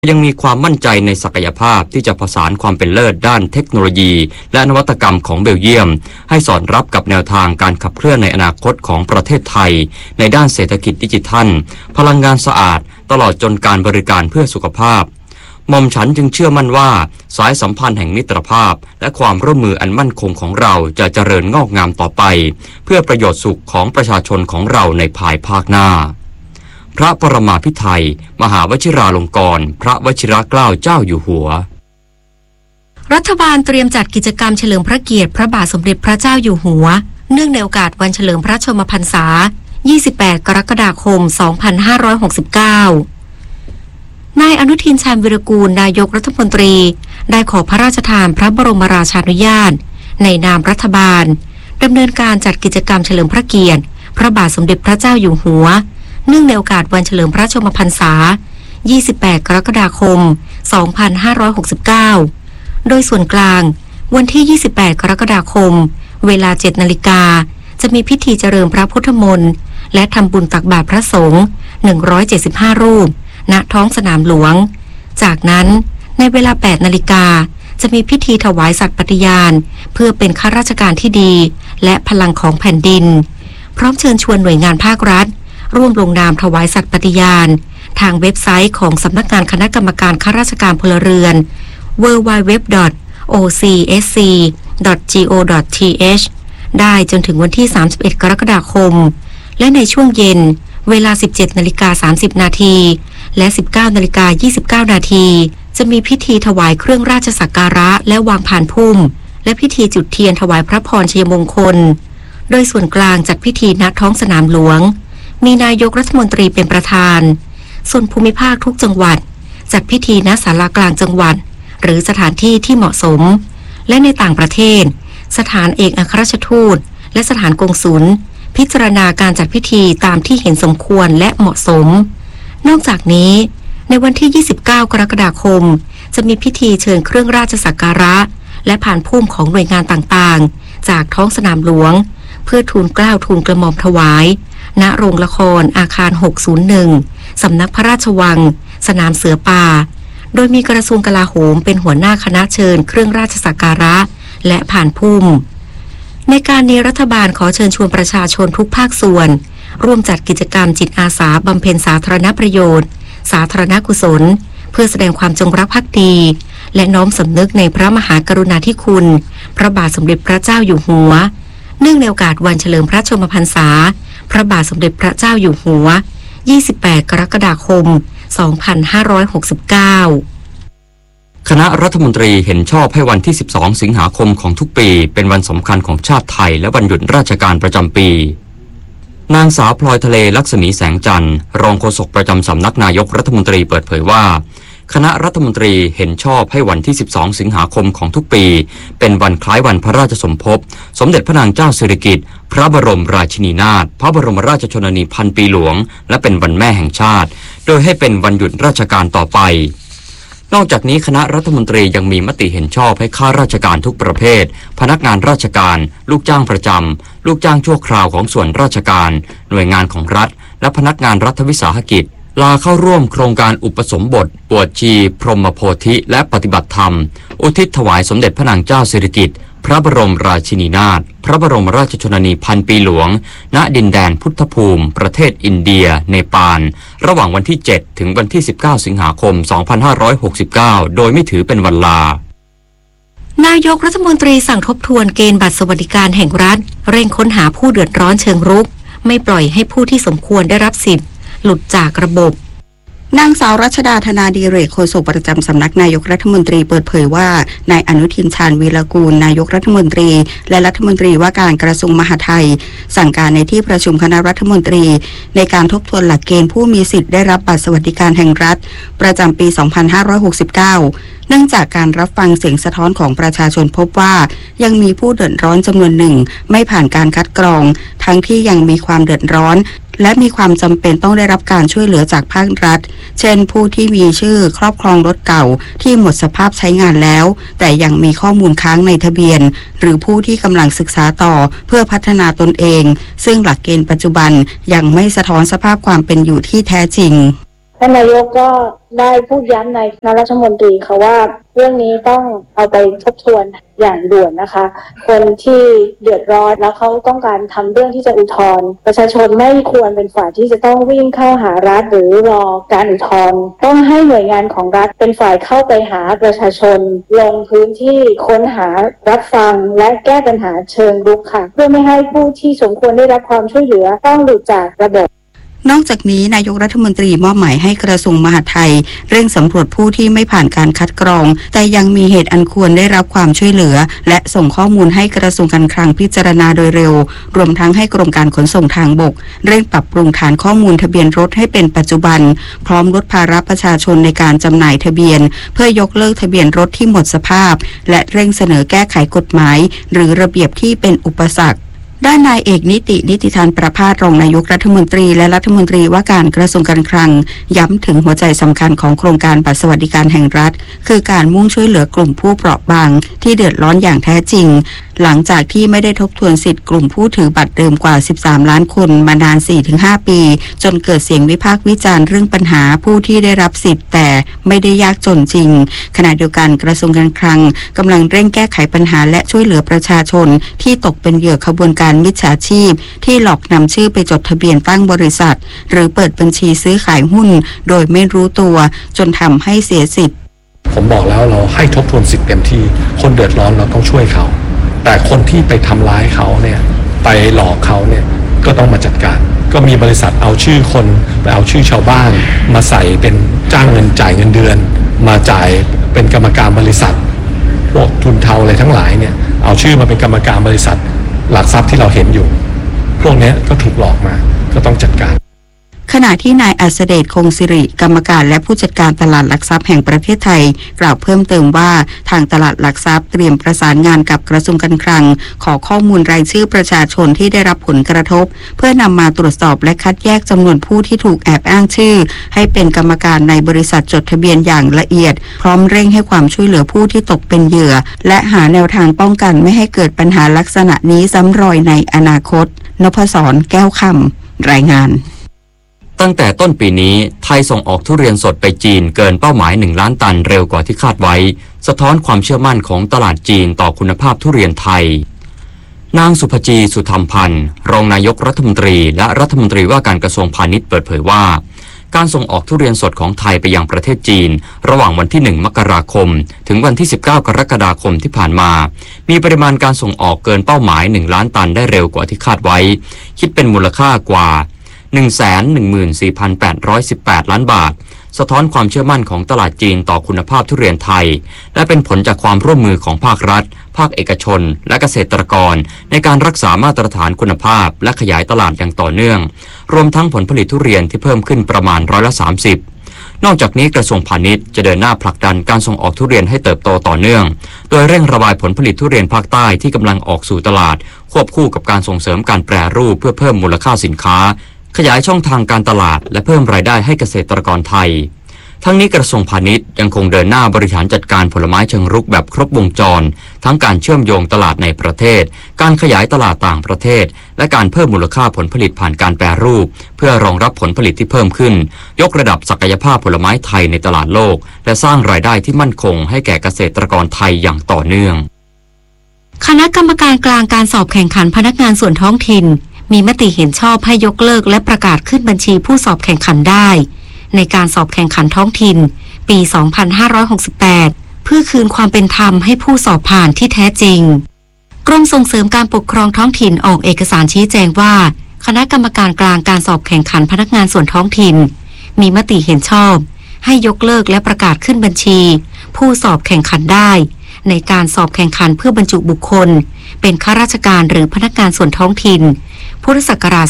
ยังมีความมั่นใจในศักยภาพที่จะผสานความเป็นเลิศด้านเทคโนโลยีและนวัตกรรมของเบลเยียมให้สอดรับกับแนวทางการขับเคลื่อนในอนาคตของประเทศไทยในด้านเศรษฐกิจดิจิทัลพลังงานสะอาดตลอดจนการบริการเพื่อสุขภาพหม่อมฉันจึงเชื่อมั่นว่าสายสัมพันธ์แห่งมิตรภาพและความร่วมมืออันมั่นคงของเราจะเจริญงอกงามต่อไปเพื่อประโยชน์สุขของประชาชนของเราในภายภาคหน้าพระปรมาภิไธยมหาวชิราลงกรณ์พระวชิรเกล้าเจ้าอยู่หัวรัฐบาลเตรียมจัดกิจกรรมเฉลิมพระเกียรติพระบาทสมเด็จพระเจ้าอยู่หัวเนื่องในโอกาสวันเฉลิมพระชนมพรรษา 28 กรกฎาคม 2569 นายอนุทิน ชาญวิรากูลนายกรัฐมนตรีได้ขอพระราชทานพระบรมราชานุญาตในนามรัฐบาลดำเนินการจัดกิจกรรมเฉลิมพระเกียรติพระบาทสมเด็จพระเจ้าอยู่หัวเนื่องในโอกาสวันเฉลิมพระชนมพรรษา 28 กรกฎาคม 2569 โดยส่วนกลางวันที่ 28 กรกฎาคมเวลา 7 นาฬิกาจะมีพิธีเจริญพระพุทธมนต์และทำบุญตักบาตรพระสงฆ์ 175 รูปณท้องสนามหลวงจากนั้นในเวลา 8 นาฬิกาจะมีพิธีถวายสัตย์ปฏิญาณเพื่อเป็นข้าราชการที่ดีและพลังของแผ่นดินพร้อมเชิญชวนหน่วยงานภาครัฐร่วมลงนามถวายสัตย์ปฏิญาณทางเว็บไซต์ของสำนักงานคณะกรรมการข้าราชการพลเรือน www.ocsk.go.th ได้จนถึงวันที่ 31 กรกฎาคมและในช่วงเย็นเวลา 17:30 นาทีและ 19:29 นาทีจะมีพิธีถวายเครื่องราชสักการะและวางพานพุ่มและพิธีจุดเทียนถวายพระพรชัยมงคลโดยส่วนกลางจัดพิธีณท้องสนามหลวงมีนายกรัฐมนตรีเป็นประธานส่วนภูมิภาคทุกจังหวัดจัดพิธีณศาลากลางจังหวัดหรือสถานที่ที่เหมาะสมและในต่างประเทศสถานเอกอัครราชทูตและสถานกงสุลพิจารณาการจัดพิธีตามที่เห็นสมควรและเหมาะสมนอกจากนี้ในวันที่ 29 กรกฎาคมจะมีพิธีเชิญเครื่องราชสักการะและผ่านพุ่มของหน่วยงานต่างๆจากท้องสนามหลวงเพื่อทูลเกล้าทูลกระหม่อมถวายณโรงละครอาคาร 601 สำนักพระราชวังสนามเสือป่าโดยมีกระทรวงกลาโหมเป็นหัวหน้าคณะเชิญเครื่องราชสักการะและผ่านพุ่มในการนี้รัฐบาลขอเชิญชวนประชาชนทุกภาคส่วนร่วมจัดกิจกรรมจิตอาสาบำเพ็ญสาธารณประโยชน์สาธารณกุศลเพื่อแสดงความจงรักภักดีและน้อมสำนึกในพระมหากรุณาธิคุณพระบาทสมเด็จพระเจ้าอยู่หัวเนื่องในโอกาสวันเฉลิมพระชนมพรรษาพระบาทสมเด็จพระเจ้าอยู่หัว 28 กรกฎาคม 2569 คณะรัฐมนตรีเห็นชอบให้วันที่ 12 สิงหาคมของทุกปีเป็นวันสำคัญของชาติไทยและวันหยุดราชการประจำปีนางสาวพลอยทะเลลักษมีแสงจันทร์รองโฆษกประจำสำนักนายกรัฐมนตรีเปิดเผยว่าคณะรัฐมนตรีเห็นชอบให้วันที่ 12 สิงหาคมของทุกปีเป็นวันคล้ายวันพระราชสมภพสมเด็จพระนางเจ้าสิริกิติ์พระบรมราชินีนาถพระบรมราชชนนีพันปีหลวงและเป็นวันแม่แห่งชาติโดยให้เป็นวันหยุดราชการต่อไปนอกจากนี้คณะรัฐมนตรียังมีมติเห็นชอบให้ข้าราชการทุกประเภทพนักงานราชการลูกจ้างประจำลูกจ้างชั่วคราวของส่วนราชการหน่วยงานของรัฐและพนักงานรัฐวิสาหกิจลาเข้าร่วมโครงการอุปสมบทบวชชีพรหมโพธิและปฏิบัติธรรมอุทิศถวายสมเด็จพระนางเจ้าสิริกิติ์พระบรมราชินีนาถพระบรมราชชนนีพันปีหลวงณดินแดนพุทธภูมิประเทศอินเดียเนปาลระหว่างวันที่ 7 ถึงวันที่ 19 สิงหาคม 2569 โดยไม่ถือเป็นวันลานายกรัฐมนตรีสั่งทบทวนเกณฑ์บัตรสวัสดิการแห่งรัฐเร่งค้นหาผู้เดือดร้อนเชิงรุกไม่ปล่อยให้ผู้ที่สมควรได้รับสิทธิ์หลุดจากระบบนางสาวรัชดาธนาดีเรกโฆษกประจำสำนักนายกรัฐมนตรีเปิดเผยว่านายอนุทิน ชาญวีรกูลนายกรัฐมนตรีและรัฐมนตรีว่าการกระทรวงมหาดไทยสั่งการในที่ประชุมคณะรัฐมนตรีในการทบทวนหลักเกณฑ์ผู้มีสิทธิ์ได้รับบัตรสวัสดิการแห่งรัฐประจำปี 2569 เนื่องจากการรับฟังเสียงสะท้อนของประชาชนพบว่ายังมีผู้เดือดร้อนจำนวนหนึ่งไม่ผ่านการคัดกรองทั้งที่ยังมีความเดือดร้อนและมีความจำเป็นต้องได้รับการช่วยเหลือจากภาครัฐเช่นผู้ที่มีชื่อครอบครองรถเก่าที่หมดสภาพใช้งานแล้วแต่ยังมีข้อมูลค้างในทะเบียนหรือผู้ที่กำลังศึกษาต่อเพื่อพัฒนาตนเองซึ่งหลักเกณฑ์ปัจจุบันยังไม่สะท้อนสภาพความเป็นอยู่ที่แท้จริงท่านนายกก็ได้พูดย้ำในคณะรัฐมนตรีค่ะว่าเรื่องนี้ต้องเอาไปทบทวนอย่างด่วนนะคะคนที่เดือดร้อนแล้วเขาต้องการทำเรื่องที่จะอุทธรณ์ประชาชนไม่ควรเป็นฝ่ายที่จะต้องวิ่งเข้าหารัฐหรือรอการอุทธรณ์ต้องให้หน่วยงานของรัฐเป็นฝ่ายเข้าไปหาประชาชนลงพื้นที่ค้นหารับฟังและแก้ปัญหาเชิงรุกค่ะเพื่อไม่ให้ผู้ที่สมควรได้รับความช่วยเหลือต้องหลุดจากระบบนอกจากนี้นายกรัฐมนตรีมอบหมายให้กระทรวงมหาดไทยเร่งสำรวจผู้ที่ไม่ผ่านการคัดกรองแต่ยังมีเหตุอันควรได้รับความช่วยเหลือและส่งข้อมูลให้กระทรวงการคลังพิจารณาโดยเร็วรวมทั้งให้กรมการขนส่งทางบกเร่งปรับปรุงฐานข้อมูลทะเบียนรถให้เป็นปัจจุบันพร้อมลดภาระประชาชนในการจำหน่ายทะเบียนเพื่อยกเลิกทะเบียนรถที่หมดสภาพและเร่งเสนอแก้ไขกฎหมายหรือระเบียบที่เป็นอุปสรรคด้านนายเอกนิติธานประภาสรองนายกรัฐมนตรีและรัฐมนตรีว่าการกระทรวงการคลังย้ำถึงหัวใจสำคัญของโครงการบัตรสวัสดิการแห่งรัฐคือการมุ่งช่วยเหลือกลุ่มผู้เปราะบางที่เดือดร้อนอย่างแท้จริงหลังจากที่ไม่ได้ทบทวนสิทธิ์กลุ่มผู้ถือบัตรเดิมกว่า13ล้านคนมานาน 4-5 ปีจนเกิดเสียงวิพากษ์วิจารณ์เรื่องปัญหาผู้ที่ได้รับสิทธิ์แต่ไม่ได้ยากจนจริงขณะเดียวกันกระทรวงการคลังกำลังเร่งแก้ไขปัญหาและช่วยเหลือประชาชนที่ตกเป็นเหยื่อขบวนการมิจฉาชีพที่หลอกนำชื่อไปจดทะเบียนตั้งบริษัทหรือเปิดบัญชีซื้อขายหุ้นโดยไม่รู้ตัวจนทำให้เสียสิทธิ์ผมบอกแล้วเราให้ทบทวนสิทธิ์เต็มที่คนเดือดร้อนเราต้องช่วยเขาแต่คนที่ไปทำร้ายเขาเนี่ยไปหลอกเขาเนี่ยก็ต้องมาจัดการก็มีบริษัทเอาชื่อคนไปเอาชื่อชาวบ้านมาใส่เป็นจ้างเงินจ่ายเงินเดือนมาจ่ายเป็นกรรมการบริษัทพวกทุนเทาอะไรทั้งหลายเนี่ยเอาชื่อมาเป็นกรรมการบริษัทหลักทรัพย์ที่เราเห็นอยู่พวกนี้ก็ถูกหลอกมาก็ต้องจัดการขณะที่นายอัสเดชคงสิริกรรมการและผู้จัดการตลาดหลักทรัพย์แห่งประเทศไทยกล่าวเพิ่มเติมว่าทางตลาดหลักทรัพย์เตรียมประสานงานกับกระทรวงการคลังขอข้อมูลรายชื่อประชาชนที่ได้รับผลกระทบเพื่อนำมาตรวจสอบและคัดแยกจำนวนผู้ที่ถูกแอบอ้างชื่อให้เป็นกรรมการในบริษัทจดทะเบียนอย่างละเอียดพร้อมเร่งให้ความช่วยเหลือผู้ที่ตกเป็นเหยื่อและหาแนวทางป้องกันไม่ให้เกิดปัญหาลักษณะนี้ซ้ำรอยในอนาคตนพศรแก้วคำรายงานตั้งแต่ต้นปีนี้ไทยส่งออกทุเรียนสดไปจีนเกินเป้าหมาย1ล้านตันเร็วกว่าที่คาดไว้สะท้อนความเชื่อมั่นของตลาดจีนต่อคุณภาพทุเรียนไทยนางสุภจีสุธรรมพันธ์รองนายกรัฐมนตรีและรัฐมนตรีว่าการกระทรวงพาณิชย์เปิดเผยว่าการส่งออกทุเรียนสดของไทยไปยังประเทศจีนระหว่างวันที่1มกราคมถึงวันที่19กรกฎาคมที่ผ่านมามีปริมาณการส่งออกเกินเป้าหมาย1ล้านตันได้เร็วกว่าที่คาดไว้คิดเป็นมูลค่ากว่า114,818 ล้านบาทสะท้อนความเชื่อมั่นของตลาดจีนต่อคุณภาพทุเรียนไทยและเป็นผลจากความร่วมมือของภาครัฐภาคเอกชนและเกษตรกรในการรักษามาตรฐานคุณภาพและขยายตลาดอย่างต่อเนื่องรวมทั้งผลผลิตทุเรียนที่เพิ่มขึ้นประมาณ30%นอกจากนี้กระทรวงพาณิชย์จะเดินหน้าผลักดันการส่งออกทุเรียนให้เติบโตต่อเนื่องโดยเร่งระบายผลผลิตทุเรียนภาคใต้ที่กำลังออกสู่ตลาดควบคู่กับการส่งเสริมการแปรรูปเพื่อเพิ่มมูลค่าสินค้าขยายช่องทางการตลาดและเพิ่มรายได้ให้เกษตรกรไทยทั้งนี้กระทรวงพาณิชย์ยังคงเดินหน้าบริหารจัดการผลไม้เชิงรุกแบบครบวงจรทั้งการเชื่อมโยงตลาดในประเทศการขยายตลาดต่างประเทศและการเพิ่มมูลค่าผลผลิตผ่านการแปรรูปเพื่อรองรับผลผลิตที่เพิ่มขึ้นยกระดับศักยภาพผลไม้ไทยในตลาดโลกและสร้างรายได้ที่มั่นคงให้แก่เกษตรกรไทยอย่างต่อเนื่องคณะกรรมการกลางการสอบแข่งขันพนักงานส่วนท้องถิ่นมีมติเห็นชอบให้ยกเลิกและประกาศขึ้นบัญชีผู้สอบแข่งขันได้ในการสอบแข่งขันท้องถิ่นปี 2568 เพื่อคืนความเป็นธรรมให้ผู้สอบผ่านที่แท้จริงกรมส่งเสริมการปกครองท้องถิ่นออกเอกสารชี้แจงว่าคณะกรรมการกลางการสอบแข่งขันพนักงานส่วนท้องถิ่นมีมติเห็นชอบให้ยกเลิกและประกาศขึ้นบัญชีผู้สอบแข่งขันได้ในการสอบแข่งขันเพื่อบรรจุบุคคลเป็นข้าราชการหรือพนักงานส่วนท้องถิ่นพุทธศักราช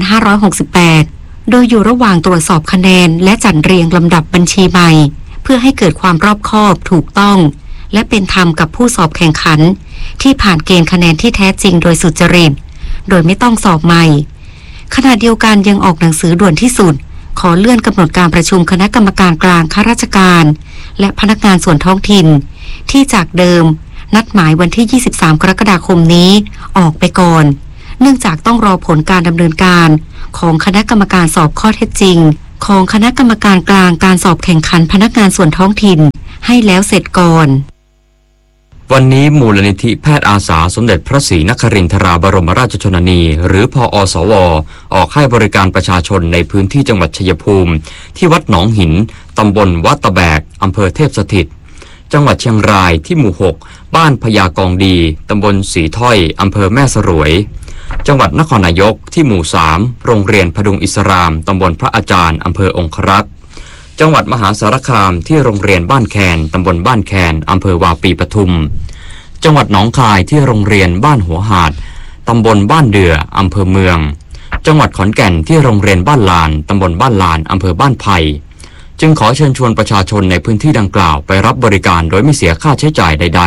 2568 โดยอยู่ระหว่างตรวจสอบคะแนนและจัดเรียงลำดับบัญชีใหม่เพื่อให้เกิดความรอบคอบถูกต้องและเป็นธรรมกับผู้สอบแข่งขันที่ผ่านเกณฑ์คะแนนที่แท้จริงโดยสุจริตโดยไม่ต้องสอบใหม่ขณะเดียวกันยังออกหนังสือด่วนที่สุดขอเลื่อนกำหนดการประชุมคณะกรรมการกลางข้าราชการและพนักงานส่วนท้องถิ่นที่จากเดิมนัดหมายวันที่ 23 กรกฎาคมนี้ออกไปก่อนเนื่องจากต้องรอผลการดำเนินการของคณะกรรมการสอบข้อเท็จจริงของคณะกรรมการกลางการสอบแข่งขันพนักงานส่วนท้องถิ่นให้แล้วเสร็จก่อนวันนี้มูลนิธิแพทย์อาสาสมเด็จพระศรีนครินทราบรมราชชนนีหรือพอสวออกให้บริการประชาชนในพื้นที่จังหวัดชัยภูมิที่วัดหนองหินตำบลวัดตะแบกอำเภอเทพสถิตจังหวัดเชียงรายที่หมู่6บ้านพญากองดีตำบลสีถ้อยอำเภอแม่สรวยจังหวัดนครนายกที่หมู่3โรงเรียนพดุงอิสรามตำบลพระอาจารย์อำเภอองครักษ์จังหวัดมหาสารคามที่โรงเรียนบ้านแคนตำบลบ้านแคนอำเภอวาปีปทุมจังหวัดหนองคายที่โรงเรียนบ้านหัวหาดตำบลบ้านเดืออำเภอเมืองจังหวัดขอนแก่นที่โรงเรียนบ้านลานตำบลบ้านลานอำเภอบ้านไผ่จึงขอเชิญชวนประชาชนในพื้นที่ดังกล่าวไปรับบริการโดยไม่เสียค่าใช้จ่ายใด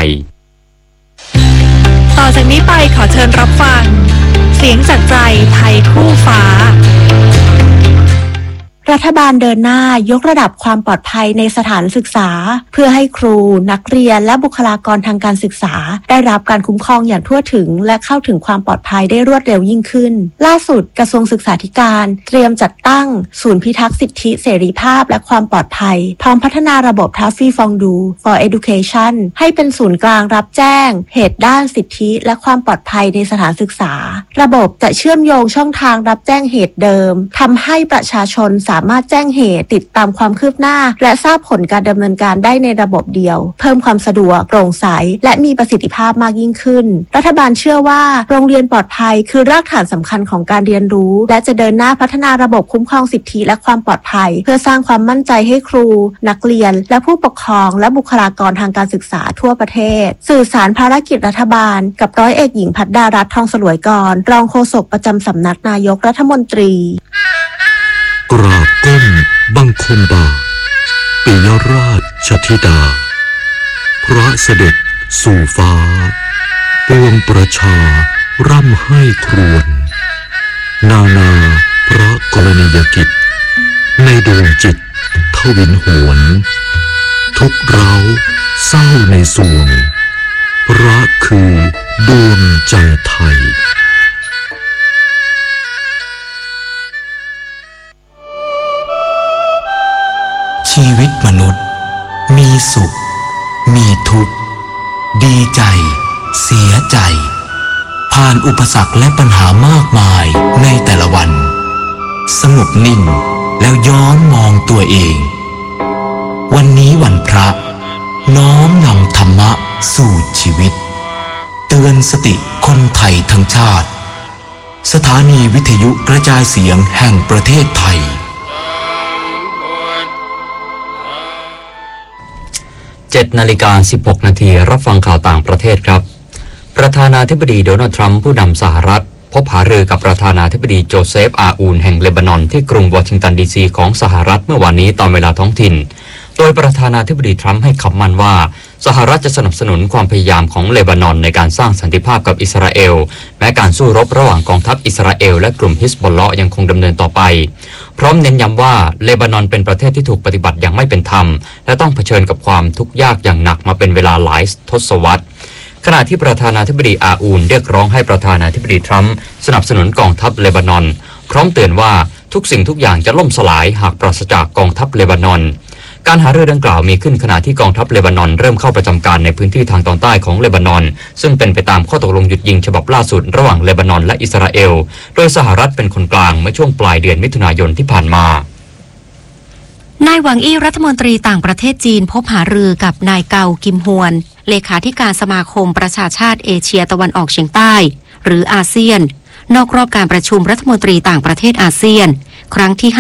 ๆต่อจากนี้ไปขอเชิญรับฟังเสียงจากใจไทยคู่ฟ้ารัฐบาลเดินหน้ายกระดับความปลอดภัยในสถานศึกษาเพื่อให้ครูนักเรียนและบุคลากรทางการศึกษาได้รับการคุ้มครองอย่างทั่วถึงและเข้าถึงความปลอดภัยได้รวดเร็วยิ่งขึ้นล่าสุดกระทรวงศึกษาธิการเตรียมจัดตั้งศูนย์พิทักษ์สิทธิเสรีภาพและความปลอดภัยพร้อมพัฒนาระบบทัฟฟี่ฟองดู for education ให้เป็นศูนย์กลางรับแจ้งเหตุด้านสิทธิและความปลอดภัยในสถานศึกษาระบบจะเชื่อมโยงช่องทางรับแจ้งเหตุเดิมทำให้ประชาชนสามารถแจ้งเหตุติดตามความคืบหน้าและทราบผลการดำเนินการได้ในระบบเดียวเพิ่มความสะดวกโปร่งใสและมีประสิทธิภาพมากยิ่งขึ้นรัฐบาลเชื่อว่าโรงเรียนปลอดภัยคือรากฐานสำคัญของการเรียนรู้และจะเดินหน้าพัฒนาระบบคุ้มครองสิทธิและความปลอดภัยเพื่อสร้างความมั่นใจให้ครูนักเรียนและผู้ปกครองและบุคลากรทางการศึกษาทั่วประเทศสื่อสารภารกิจรัฐบาลกับร้อยเอกหญิงภัทรดารัตน์ทองสลวยกรรองโฆษกประจำสำนักนายกรัฐมนตรีกราบก้มบังคมบาทปิยราชธิดาพระเสด็จสู่ฟ้าปวงประชาร่ำให้ครวญนานาพระกรณียกิจในดวงจิตทวินหวนทุกเร้าเศร้าในสวงพระคือดวงใจไทยชีวิตมนุษย์มีสุขมีทุกข์ดีใจเสียใจผ่านอุปสรรคและปัญหามากมายในแต่ละวันสงบนิ่งแล้วย้อนมองตัวเองวันนี้วันพระน้อมนำธรรมะสู่ชีวิตเตือนสติคนไทยทั้งชาติสถานีวิทยุกระจายเสียงแห่งประเทศไทย 7:16 นาทีรับฟังข่าวต่างประเทศครับประธานาธิบดีโดนัลด์ทรัมป์ผู้นำสหรัฐพบหารือกับประธานาธิบดีโจเซฟอาอูนแห่งเลบานอนที่กรุงวอชิงตันดีซีของสหรัฐเมื่อวานนี้ตามเวลาท้องถิ่นโดยประธานาธิบดีทรัมป์ให้คำมั่นว่าสหรัฐจะสนับสนุนความพยายามของเลบานอนในการสร้างสันติภาพกับอิสราเอลแม้การสู้รบระหว่างกองทัพอิสราเอลและกลุ่มฮิซบอลเลาะห์ยังคงดำเนินต่อไปพร้อมเน้นย้ำว่าเลบานอนเป็นประเทศที่ถูกปฏิบัติอย่างไม่เป็นธรรมและต้องเผชิญกับความทุกข์ยากอย่างหนักมาเป็นเวลาหลายทศวรรษขณะที่ประธานาธิบดีอาอูนเรียกร้องให้ประธานาธิบดีทรัมป์สนับสนุนกองทัพเลบานอนพร้อมเตือนว่าทุกสิ่งทุกอย่างจะล่มสลายหากปราศจากกองทัพเลบานอนการหารือดังกล่าวมีขึ้นขณะที่กองทัพเลบานอนเริ่มเข้าประจำการในพื้นที่ทางตอนใต้ของเลบานอนซึ่งเป็นไปตามข้อตกลงหยุดยิงฉบับล่าสุดระหว่างเลบานอนและอิสราเอลโดยสหรัฐเป็นคนกลางเมื่อช่วงปลายเดือนมิถุนายนที่ผ่านมานายหวังอี้รัฐมนตรีต่างประเทศจีนพบหารือกับนายเกากิมฮวนเลขาธิการสมาคมประชาชาติเอเชียตะวันออกเฉียงใต้หรืออาเซียนนอกรอบการประชุมรัฐมนตรีต่างประเทศอาเซียนครั้งที่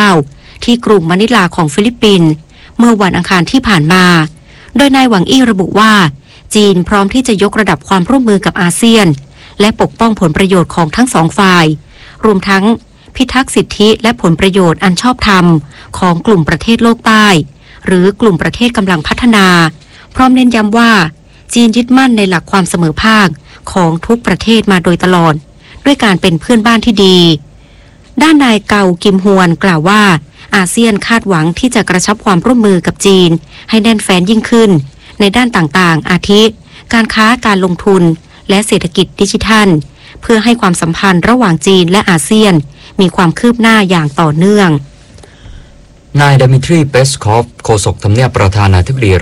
59ที่กรุงมะนิลาของฟิลิปปินส์เมื่อวันอังคารที่ผ่านมาโดยนายหวังอี้ระบุว่าจีนพร้อมที่จะยกระดับความร่วมมือกับอาเซียนและปกป้องผลประโยชน์ของทั้งสองฝ่ายรวมทั้งพิทักษ์สิทธิและผลประโยชน์อันชอบธรรมของกลุ่มประเทศโลกใต้หรือกลุ่มประเทศกำลังพัฒนาพร้อมเน้นย้ำว่าจีนยึดมั่นในหลักความเสมอภาคของทุกประเทศมาโดยตลอดด้วยการเป็นเพื่อนบ้านที่ดีด้านนายเกากิมฮวนกล่าวว่าอาเซียนคาดหวังที่จะกระชับความร่วมมือกับจีนให้แน่นแฟ้นยิ่งขึ้นในด้านต่างๆอาทิการค้าการลงทุนและเศรษฐกิจดิจิทัลเพื่อให้ความสัมพันธ์ระหว่างจีนและอาเซียนมีความคืบหน้าอย่างต่อเนื่องนายดมิทรี เปสคอฟโฆษกทำเนียบประธานาธิบดี